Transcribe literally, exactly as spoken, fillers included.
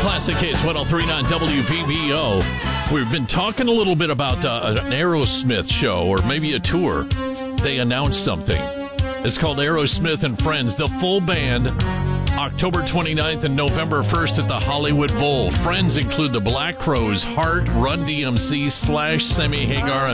Classic Hits one oh three point nine W V B O. We've been talking a little bit about uh, an Aerosmith show or maybe a tour. They announced something. It's called Aerosmith and Friends, the full band, October twenty-ninth and November first at the Hollywood Bowl. Friends include the Black Crowes, Heart, Run D M C, Slash, Sammy Hagar,